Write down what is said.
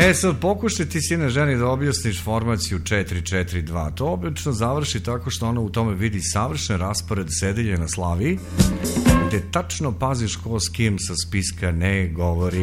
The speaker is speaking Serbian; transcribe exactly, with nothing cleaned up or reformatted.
E sad pokušaj ti sine ženi da objasniš formaciju četiri četiri dva. To obično završi tako što ona u tome vidi savršen raspored sedelja na Slaviji, gde tačno paziš ko s kim sa spiska ne govori.